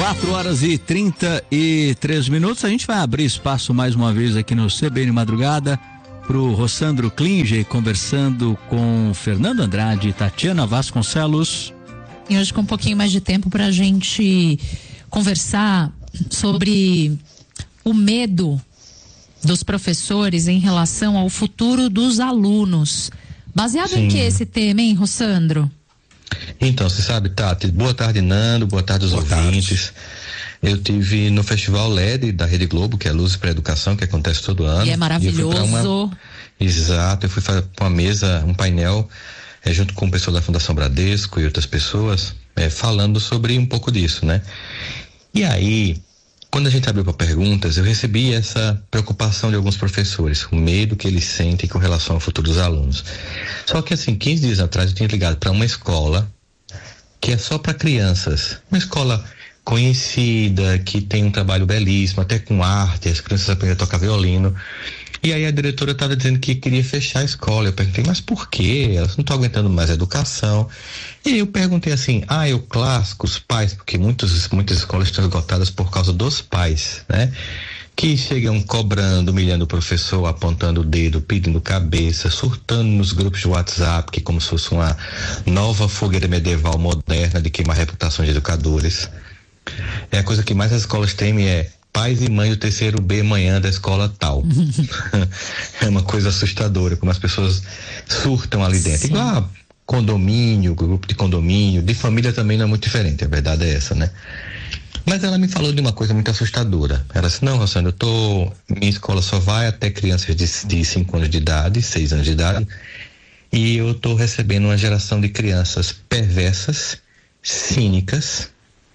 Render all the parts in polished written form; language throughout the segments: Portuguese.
4h33. A gente vai abrir espaço mais uma vez aqui no CBN Madrugada pro Rossandro Klinger conversando com Fernando Andrade e Tatiana Vasconcelos. E hoje com um pouquinho mais de tempo pra gente conversar sobre o medo dos professores em relação ao futuro dos alunos. Baseado em que esse tema, hein, Rossandro? Então, você sabe, Tati, boa tarde, Nando, boa tarde aos ouvintes. Eu tive no Festival LED da Rede Globo, que é Luzes para a Educação, que acontece todo ano. E é maravilhoso. Exato, eu fui fazer uma mesa, um painel, junto com o pessoal da Fundação Bradesco e outras pessoas, falando sobre um pouco disso, né? E aí, quando a gente abriu para perguntas, eu recebi essa preocupação de alguns professores, o medo que eles sentem com relação ao futuro dos alunos. Só que assim, 15 dias atrás eu tinha ligado para uma escola que é só para crianças, uma escola conhecida, que tem um trabalho belíssimo, até com arte, as crianças aprendem a tocar violino. E aí a diretora estava dizendo que queria fechar a escola. Eu perguntei, mas por quê? Elas não estão aguentando mais a educação. E aí eu perguntei assim, é o clássico, os pais, porque muitas escolas estão esgotadas por causa dos pais, né? Que chegam cobrando, humilhando o professor, apontando o dedo, pedindo cabeça, surtando nos grupos de WhatsApp, que como se fosse uma nova fogueira medieval moderna de queimar reputação de educadores. A coisa que mais as escolas temem é pais e mães do terceiro B manhã da escola tal. É uma coisa assustadora, como as pessoas surtam ali dentro. Sim. Igual condomínio, grupo de condomínio, de família também não é muito diferente, a verdade é essa, né? Mas ela me falou de uma coisa muito assustadora. Ela disse, não, Rossandro, minha escola só vai até crianças de 5 anos de idade, 6 anos de idade, e eu estou recebendo uma geração de crianças perversas, cínicas,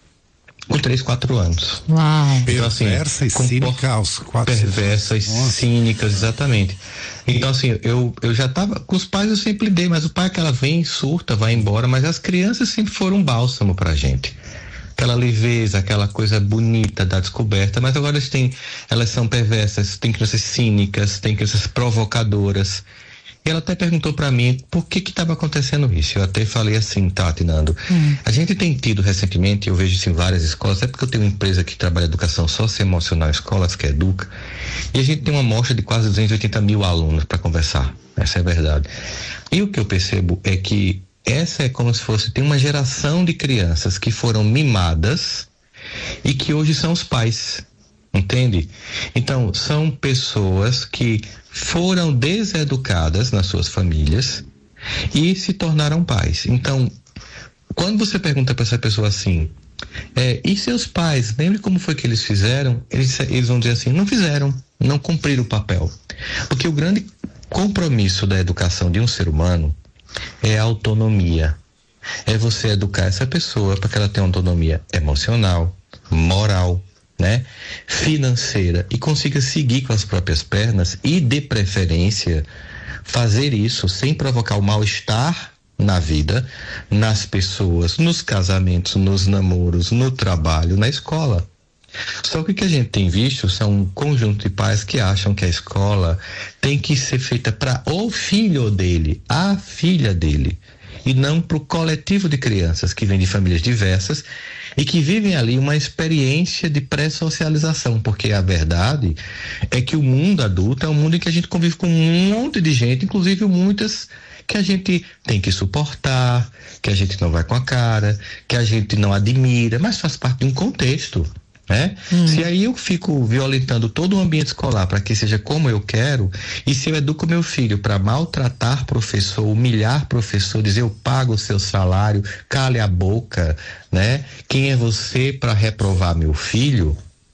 com 3, 4 anos. Uau. Então, assim, perversa e cínica aos 4 anos. Perversas, cínicas, exatamente. Então, assim, eu já tava, com os pais eu sempre dei, mas o pai que ela vem, surta, vai embora, mas as crianças sempre foram um bálsamo pra gente. Aquela leveza, aquela coisa bonita da descoberta, mas agora elas são perversas, tem crianças cínicas, tem crianças provocadoras. E ela até perguntou para mim por que estava acontecendo isso. Eu até falei assim, Tati, Nando, a gente tem tido recentemente, eu vejo isso em várias escolas, até porque eu tenho uma empresa que trabalha educação socioemocional em escolas, que é Educa, e a gente tem uma amostra de quase 280 mil alunos para conversar, essa é a verdade. E o que eu percebo é que essa é como se fosse, tem uma geração de crianças que foram mimadas e que hoje são os pais, entende? Então, são pessoas que foram deseducadas nas suas famílias e se tornaram pais. Então, quando você pergunta para essa pessoa assim, e seus pais, lembre como foi que eles fizeram? Eles vão dizer assim, não fizeram, não cumpriram o papel. Porque o grande compromisso da educação de um ser humano é a autonomia. É você educar essa pessoa para que ela tenha autonomia emocional, moral, né, financeira e consiga seguir com as próprias pernas e, de preferência, fazer isso sem provocar o mal-estar na vida, nas pessoas, nos casamentos, nos namoros, no trabalho, na escola. Só que o que a gente tem visto são um conjunto de pais que acham que a escola tem que ser feita para o filho dele, a filha dele, e não para o coletivo de crianças que vêm de famílias diversas e que vivem ali uma experiência de pré-socialização, porque a verdade é que o mundo adulto é um mundo em que a gente convive com um monte de gente, inclusive muitas que a gente tem que suportar, que a gente não vai com a cara, que a gente não admira, mas faz parte de um contexto, né? Se aí eu fico violentando todo o ambiente escolar para que seja como eu quero, e se eu educo meu filho para maltratar professor, humilhar professor, dizer eu pago o seu salário, cale a boca, né? Quem é você para reprovar meu filho?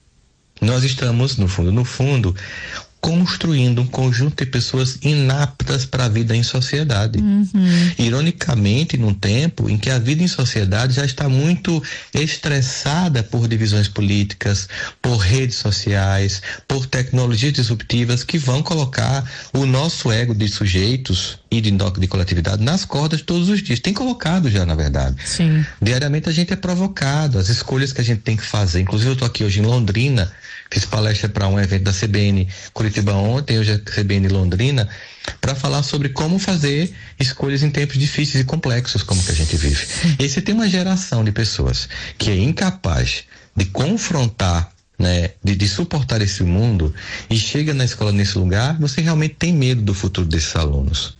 Nós estamos, no fundo, construindo um conjunto de pessoas inaptas para a vida em sociedade. Ironicamente, num tempo em que a vida em sociedade já está muito estressada por divisões políticas, por redes sociais, por tecnologias disruptivas que vão colocar o nosso ego de sujeitos e de coletividade nas cordas todos os dias. Tem colocado já, na verdade. Sim. Diariamente a gente é provocado, as escolhas que a gente tem que fazer. Inclusive eu estou aqui hoje em Londrina, fiz palestra para um evento da CBN Curitiba Curitiba ontem, hoje a CBN Londrina, para falar sobre como fazer escolhas em tempos difíceis e complexos como que a gente vive. E aí você tem uma geração de pessoas que é incapaz de confrontar, né, de suportar esse mundo, e chega na escola nesse lugar, você realmente tem medo do futuro desses alunos.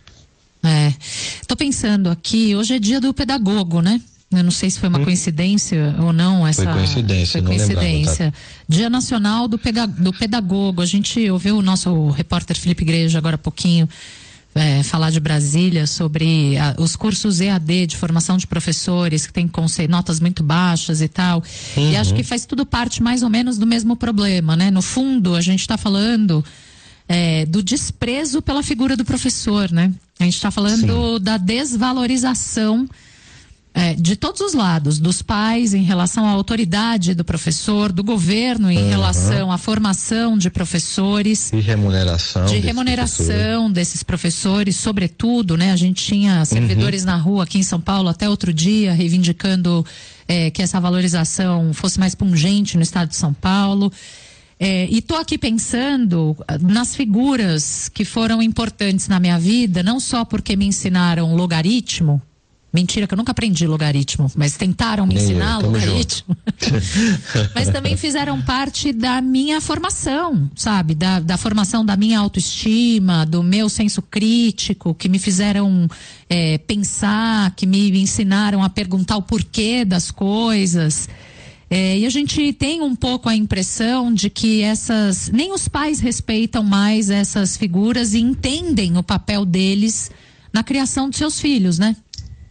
Tô pensando aqui, hoje é dia do pedagogo, né? Eu não sei se foi uma coincidência ou não. Foi coincidência, não lembrava, tá? Dia Nacional do Pedagogo. A gente ouviu o nosso repórter Felipe Igreja agora há pouquinho falar de Brasília sobre os cursos EAD de formação de professores que tem notas muito baixas e tal. E acho que faz tudo parte mais ou menos do mesmo problema, né? No fundo, a gente está falando do desprezo pela figura do professor, né? A gente está falando da desvalorização de todos os lados, dos pais em relação à autoridade do professor, do governo em relação à formação de professores. E remuneração. Desses professores, sobretudo, né? A gente tinha servidores na rua aqui em São Paulo até outro dia, reivindicando que essa valorização fosse mais pungente no estado de São Paulo. E tô aqui pensando nas figuras que foram importantes na minha vida, não só porque me ensinaram logaritmo. Mentira que eu nunca aprendi logaritmo, mas tentaram me ensinar logaritmo. Mas também fizeram parte da minha formação, sabe? Da formação da minha autoestima, do meu senso crítico, que me fizeram pensar, que me ensinaram a perguntar o porquê das coisas. E a gente tem um pouco a impressão de que nem os pais respeitam mais essas figuras e entendem o papel deles na criação de seus filhos, né?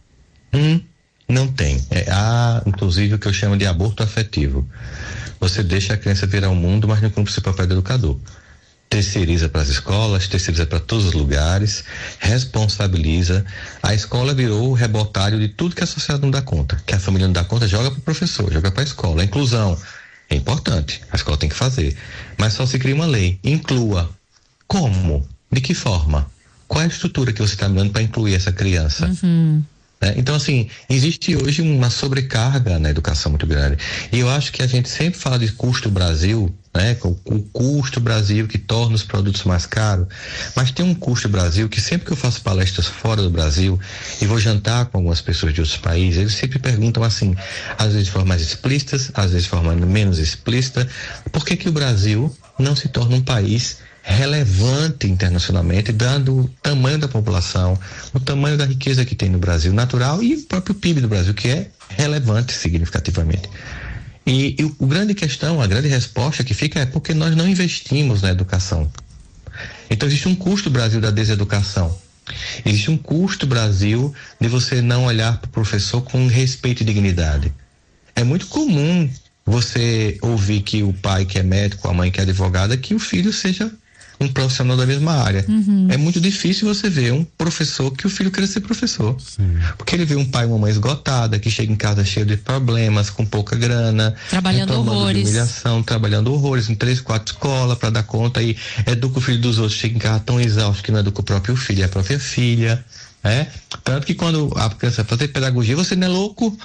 Não tem. Há, inclusive, o que eu chamo de aborto afetivo. Você deixa a criança virar o mundo, mas não cumpre o seu papel de educador. Terceiriza para as escolas, terceiriza para todos os lugares, responsabiliza. A escola virou o rebotário de tudo que a sociedade não dá conta. Que a família não dá conta, joga para o professor, joga para a escola. A inclusão é importante, a escola tem que fazer. Mas só se cria uma lei. Inclua. Como? De que forma? Qual é a estrutura que você está me dando para incluir essa criança? Então, assim, existe hoje uma sobrecarga na educação muito grande. E eu acho que a gente sempre fala de custo Brasil, né? O custo Brasil que torna os produtos mais caros. Mas tem um custo Brasil que sempre que eu faço palestras fora do Brasil e vou jantar com algumas pessoas de outros países, eles sempre perguntam assim, às vezes de forma mais explícita, às vezes de forma menos explícita, por que o Brasil não se torna um país relevante internacionalmente, dando o tamanho da população, o tamanho da riqueza que tem no Brasil natural e o próprio PIB do Brasil, que é relevante significativamente. E a grande resposta que fica é porque nós não investimos na educação. Então existe um custo Brasil da deseducação. Existe um custo Brasil de você não olhar para o professor com respeito e dignidade. É muito comum você ouvir que o pai que é médico, a mãe que é advogada, que o filho seja um profissional da mesma área. É muito difícil você ver um professor que o filho queira ser professor. Porque ele vê um pai e uma mãe esgotada, que chega em casa cheio de problemas, com pouca grana, trabalhando horrores, de humilhação, trabalhando horrores em 3, 4 escolas para dar conta, e educa o filho dos outros, chega em casa tão exausto que não educa o próprio filho, é a própria filha. Tanto que quando a criança vai fazer pedagogia, você não é louco.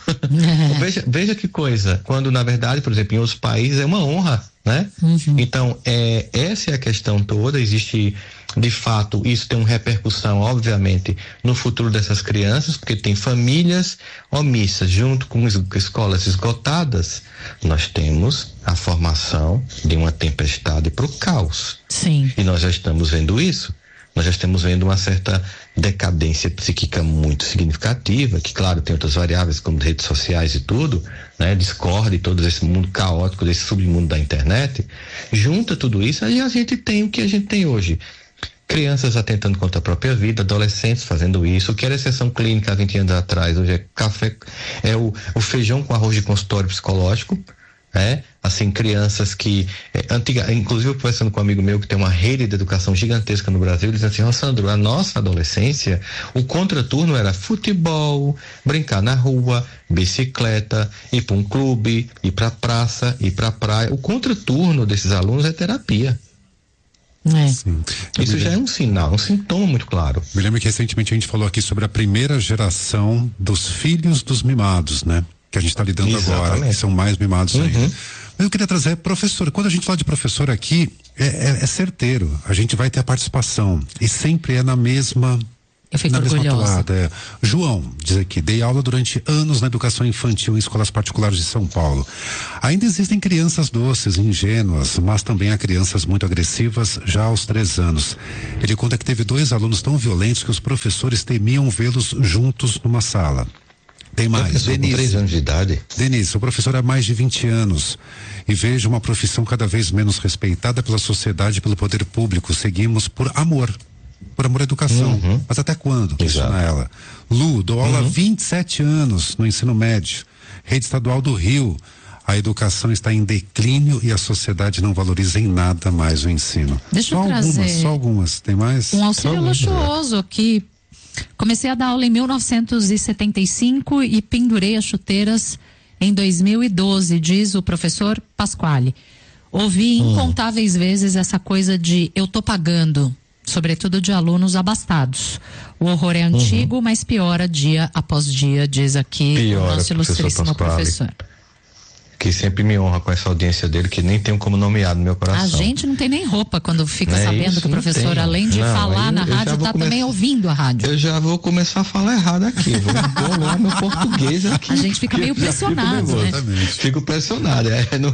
Veja que coisa, quando na verdade, por exemplo, em outros países é uma honra, né? Então, essa é a questão toda. Existe, de fato, isso tem uma repercussão, obviamente, no futuro dessas crianças, porque tem famílias omissas junto com escolas esgotadas. Nós temos a formação de uma tempestade para o caos. E nós já estamos vendo isso. Nós já estamos vendo uma certa decadência psíquica muito significativa, que claro, tem outras variáveis como redes sociais e tudo, né? Discord e todo esse mundo caótico, desse submundo da internet. Junta tudo isso, aí a gente tem o que a gente tem hoje. Crianças atentando contra a própria vida, adolescentes fazendo isso, o que era exceção clínica há 20 anos atrás, hoje é café, é o feijão com arroz de consultório psicológico. Assim, crianças que inclusive eu conversando com um amigo meu que tem uma rede de educação gigantesca no Brasil, ele diz assim: Sandro, a nossa adolescência, o contraturno era futebol, brincar na rua, bicicleta, ir para um clube, ir para praça, ir para praia. O contraturno desses alunos é terapia. Isso já é um sinal, um sintoma muito claro. Me lembro que recentemente a gente falou aqui sobre a primeira geração dos filhos dos mimados, né? Que a gente está lidando agora, que são mais mimados ainda. Eu queria trazer professor. Quando a gente fala de professor aqui, é certeiro. A gente vai ter a participação. E sempre é na mesma. Eu fico na mesma orgulhosa. toada. João diz aqui: dei aula durante anos na educação infantil em escolas particulares de São Paulo. Ainda existem crianças doces, ingênuas, mas também há crianças muito agressivas já aos 3 anos. Ele conta que teve 2 alunos tão violentos que os professores temiam vê-los juntos numa sala. Tem mais, Denise. Com 3 anos de idade. Denise, o professor há mais de 20 anos e vejo uma profissão cada vez menos respeitada pela sociedade e pelo poder público. Seguimos por amor à educação. Mas até quando? Questiona ela. Lu, dou aula há 27 anos no ensino médio, rede estadual do Rio. A educação está em declínio e a sociedade não valoriza em nada mais o ensino. Deixa eu trazer só algumas. Tem mais? Um auxílio luxuoso aqui. Comecei a dar aula em 1975 e pendurei as chuteiras em 2012, diz o professor Pasquale. Ouvi incontáveis vezes essa coisa de eu tô pagando, sobretudo de alunos abastados. O horror é antigo, mas piora dia após dia, diz aqui o nosso ilustríssimo professor. Que sempre me honra com essa audiência dele, que nem tenho como nomear no meu coração. A gente não tem nem roupa quando fica sabendo que o professor, além de falar na rádio, tá também ouvindo a rádio. Eu já vou começar a falar errado aqui, vou lá meu português aqui. A gente fica meio pressionado, né? Fico pressionado,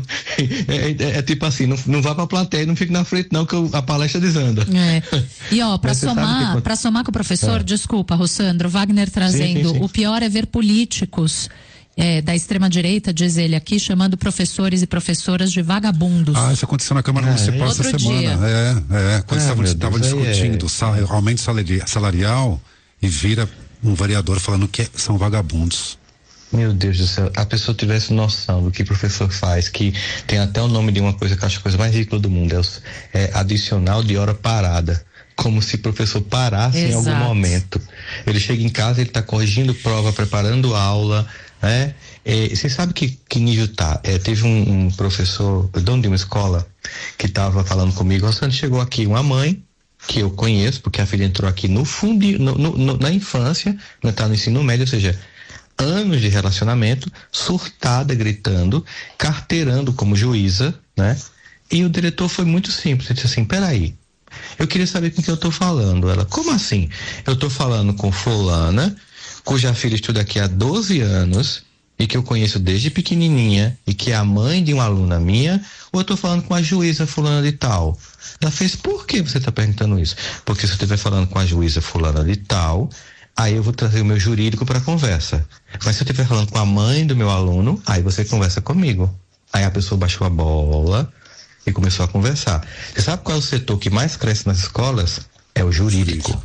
é tipo assim, não vá pra plateia, não fique na frente não, que a palestra desanda. E ó, pra somar com o professor, desculpa, Rossandro, Wagner trazendo, sim. O pior é ver políticos da extrema-direita, diz ele aqui, chamando professores e professoras de vagabundos. Isso aconteceu na Câmara Municipal essa semana. Quando estavam discutindo aumento salarial e vira um vereador falando que são vagabundos. Meu Deus do céu, a pessoa tivesse noção do que o professor faz, que tem até o nome de uma coisa que eu acho a coisa mais ridícula do mundo, é adicional de hora parada. Como se o professor parasse em algum momento. Ele chega em casa, ele está corrigindo prova, preparando aula, né? Você sabe que nível tá? Teve um professor, dono de uma escola, que estava falando comigo. Rossandro, chegou aqui uma mãe, que eu conheço, porque a filha entrou aqui no fundo, na infância, não está no ensino médio, ou seja, anos de relacionamento, surtada, gritando, carteirando como juíza, né? E o diretor foi muito simples, ele disse assim, peraí, eu queria saber com quem eu estou falando. Ela, como assim? Eu estou falando com fulana, cuja filha estuda aqui há 12 anos e que eu conheço desde pequenininha e que é a mãe de uma aluna minha, ou eu estou falando com a juíza fulana de tal? Ela fez, por que você está perguntando isso? Porque se eu estiver falando com a juíza fulana de tal, aí eu vou trazer o meu jurídico para a conversa. Mas se eu estiver falando com a mãe do meu aluno, aí você conversa comigo. Aí a pessoa baixou a bola e começou a conversar. Você sabe qual é o setor que mais cresce nas escolas? É o jurídico.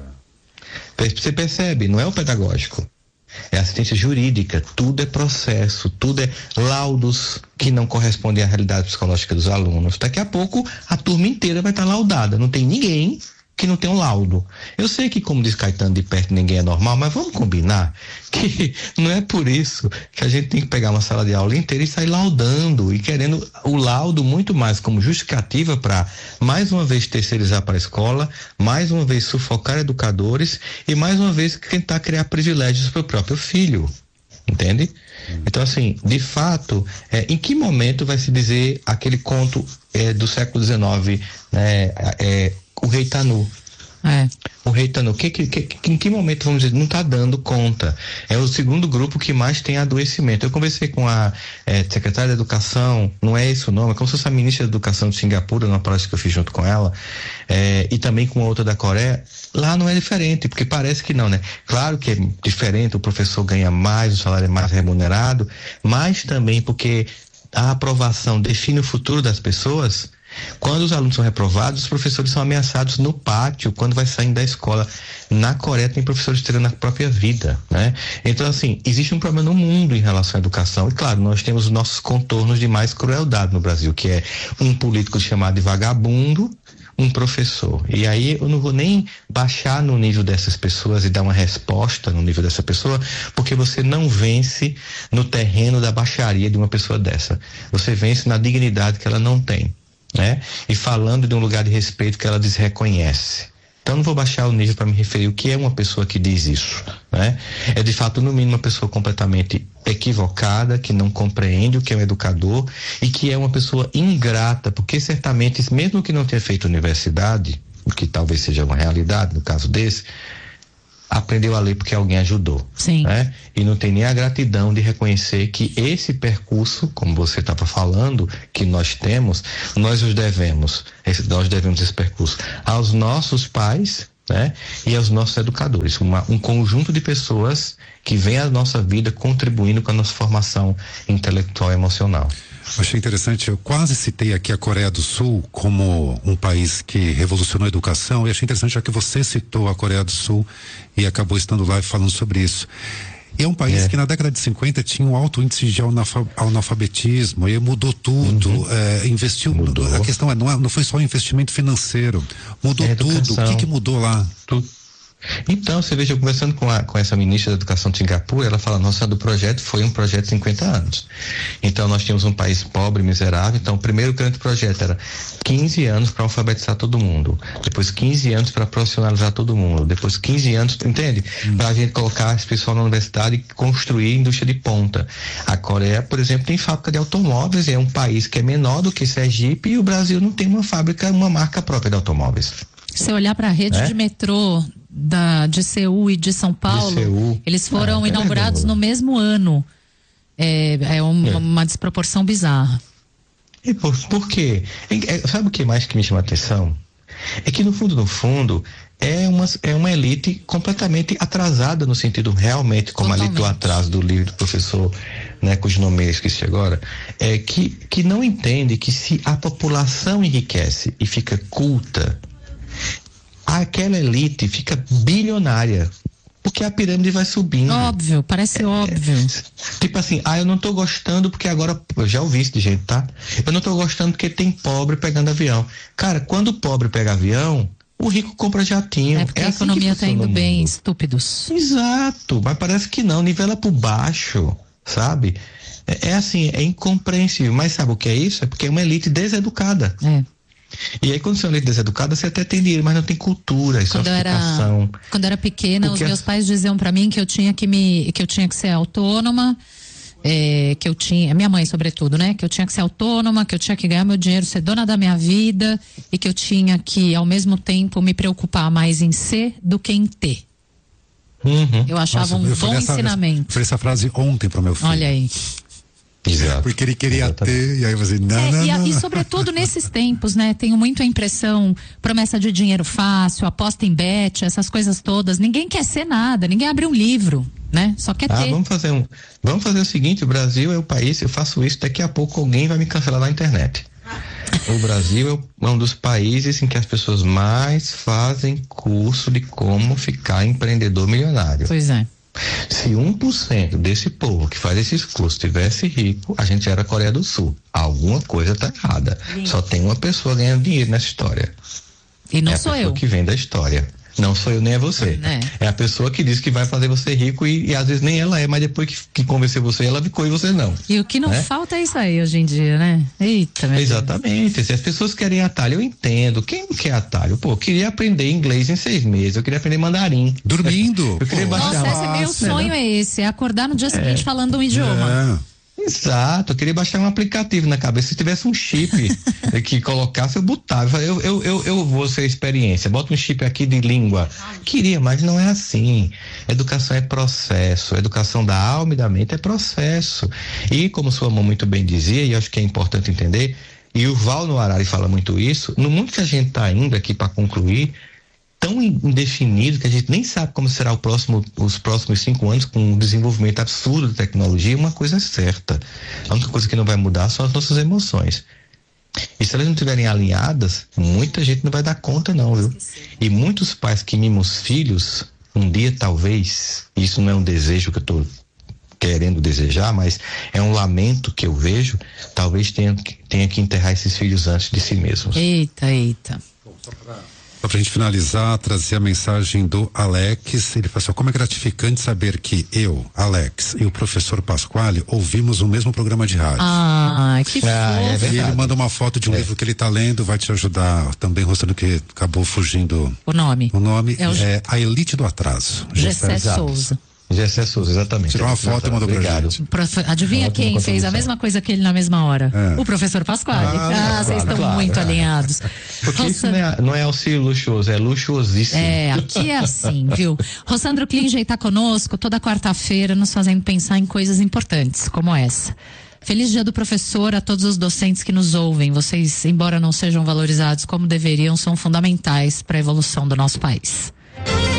Você percebe, não é o pedagógico. É assistência jurídica, tudo é processo, tudo é laudos que não correspondem à realidade psicológica dos alunos. Daqui a pouco a turma inteira vai estar laudada, não tem ninguém que não tem um laudo. Eu sei que, como diz Caetano, de perto ninguém é normal, mas vamos combinar que não é por isso que a gente tem que pegar uma sala de aula inteira e sair laudando e querendo o laudo muito mais como justificativa para, mais uma vez, terceirizar para a escola, mais uma vez sufocar educadores e, mais uma vez, tentar criar privilégios para o próprio filho. Entende? Então, assim, de fato, em que momento vai se dizer aquele conto do século XIX, né, o rei tá nu? O rei tá nu. Em que momento, vamos dizer, não está dando conta? É o segundo grupo que mais tem adoecimento. Eu conversei com a secretária da Educação, não é esse o nome, é como se fosse a ministra da Educação de Singapura, numa palestra que eu fiz junto com ela, e também com outra da Coreia. Lá não é diferente, porque parece que não, né? Claro que é diferente, o professor ganha mais, o salário é mais remunerado, mas também porque a aprovação define o futuro das pessoas. Quando os alunos são reprovados, os professores são ameaçados no pátio, quando vai saindo da escola. Na Coreia tem professores tirando a própria vida, né? Então, assim, existe um problema no mundo em relação à educação. E, claro, nós temos os nossos contornos de mais crueldade no Brasil, que é um político chamado de vagabundo, um professor. E aí eu não vou nem baixar no nível dessas pessoas e dar uma resposta no nível dessa pessoa, porque você não vence no terreno da baixaria de uma pessoa dessa. Você vence na dignidade que ela não tem, né? E falando de um lugar de respeito que ela desreconhece. Então não vou baixar o nível para me referir o que é uma pessoa que diz isso, né? É de fato, no mínimo, uma pessoa completamente equivocada, que não compreende o que é um educador e que é uma pessoa ingrata, porque certamente, mesmo que não tenha feito universidade, o que talvez seja uma realidade no caso desse, aprendeu a ler porque alguém ajudou. Sim. Né? E não tem nem a gratidão de reconhecer que esse percurso, como você estava falando, que nós temos, nós devemos esse percurso aos nossos pais, né? E aos nossos educadores, um conjunto de pessoas que vem à nossa vida contribuindo com a nossa formação intelectual e emocional. Achei interessante, eu quase citei aqui a Coreia do Sul como um país que revolucionou a educação, e achei interessante já que você citou a Coreia do Sul e acabou estando lá e falando sobre isso. E é um país que na década de 50 tinha um alto índice de analfabetismo, e mudou tudo, investiu, mudou. A questão não foi só investimento financeiro, mudou tudo. O que mudou lá? Tudo. Então, você veja, eu conversando com essa ministra da Educação de Singapura, ela fala, nossa, do projeto foi um projeto de 50 anos. Então, nós tínhamos um país pobre, miserável. Então, o primeiro grande projeto era 15 anos para alfabetizar todo mundo. Depois 15 anos para profissionalizar todo mundo. Depois 15 anos, entende? Para a gente colocar esse pessoal na universidade e construir indústria de ponta. A Coreia, por exemplo, tem fábrica de automóveis, é um país que é menor do que Sergipe, e o Brasil não tem uma fábrica, uma marca própria de automóveis. Se olhar para a rede de metrô de Seul e de São Paulo, eles foram inaugurados no mesmo ano. Uma desproporção bizarra. E por quê? Sabe o que mais que me chama a atenção? É que no fundo, é uma elite completamente atrasada, no sentido realmente, como ali do atraso do livro do professor, né, cujo nome eu esqueci agora, que não entende que se a população enriquece e fica culta, aquela elite fica bilionária, porque a pirâmide vai subindo. Óbvio, parece óbvio. Tipo assim, eu não tô gostando porque agora, eu já ouvi isso de gente, tá? Eu não tô gostando porque tem pobre pegando avião. Cara, quando o pobre pega avião, o rico compra jatinho. É porque a economia tá indo bem, estúpidos. Exato, mas parece que não, nivela por baixo, sabe? É incompreensível, mas sabe o que é isso? É porque é uma elite deseducada. E aí, quando você é uma elite deseducada, você até tem dinheiro, mas não tem cultura, sofisticação. Quando eu era pequena, os meus pais diziam pra mim que eu tinha que ser autônoma, minha mãe sobretudo, né? Que eu tinha que ser autônoma, que eu tinha que ganhar meu dinheiro, ser dona da minha vida, e que eu tinha que, ao mesmo tempo, me preocupar mais em ser do que em ter. Eu achava um bom ensinamento. Eu falei essa frase ontem pro meu filho. Olha aí. Exato. Porque ele queria ter, e aí você não. E sobretudo nesses tempos, né? Tenho muito a impressão, promessa de dinheiro fácil, aposta em bet, essas coisas todas. Ninguém quer ser nada, ninguém abre um livro, né? Só quer ter. Vamos fazer o seguinte, o Brasil é o país, eu faço isso, daqui a pouco alguém vai me cancelar na internet. O Brasil é um dos países em que as pessoas mais fazem curso de como ficar empreendedor milionário. Pois é. Se 1% desse povo que faz esses cursos tivesse rico, a gente era a Coreia do Sul. Alguma coisa tá errada. Só tem uma pessoa ganhando dinheiro nessa história. E não sou eu. É a pessoa que vem da história. Não sou eu nem é você. É a pessoa que diz que vai fazer você rico e às vezes nem ela é, mas depois que convenceu você, ela ficou e você não. E o que não falta é isso aí hoje em dia, né? Eita, meu Exatamente. Deus. Se as pessoas querem atalho, eu entendo. Quem não quer atalho? Pô, eu queria aprender inglês em 6 meses, eu queria aprender mandarim. Dormindo. Eu queria Nossa, meu sonho é esse, é acordar no dia seguinte falando um idioma. Exato, eu queria baixar um aplicativo na cabeça. Se tivesse um chip que colocasse, eu botava. Eu vou ser experiência, bota um chip aqui de língua. Queria, mas não é assim. Educação é processo, educação da alma e da mente é processo. E como sua mãe muito bem dizia, e acho que é importante entender, e o Val no Arari fala muito isso, no mundo que a gente está indo aqui para concluir, tão indefinido que a gente nem sabe como será os próximos 5 anos, com um desenvolvimento absurdo de tecnologia. Uma coisa é certa, a única coisa que não vai mudar são as nossas emoções, e se elas não estiverem alinhadas, muita gente não vai dar conta não, viu? E muitos pais que mimam os filhos, um dia talvez, isso não é um desejo que eu estou querendo desejar, mas é um lamento que eu vejo, talvez tenha que enterrar esses filhos antes de si mesmos. Eita. Pra gente finalizar, trazer a mensagem do Alex. Ele falou assim: como é gratificante saber que eu, Alex, e o professor Pasquale ouvimos o mesmo programa de rádio. Que fofo. E ele manda uma foto de um livro que ele tá lendo, vai te ajudar também, mostrando que acabou fugindo o nome. O nome é A Elite do Atraso. Gessé Souza. Gessé Souza, exatamente. Tirou uma foto e mandou pra gente. Adivinha quem fez a mesma coisa que ele na mesma hora? O professor Pasquale. Vocês estão muito alinhados. Porque isso não é auxílio luxuoso, é luxuosíssimo. Aqui é assim, viu? Rossandro Klinger está conosco toda quarta-feira, nos fazendo pensar em coisas importantes como essa. Feliz Dia do Professor a todos os docentes que nos ouvem. Vocês, embora não sejam valorizados como deveriam, são fundamentais para a evolução do nosso país.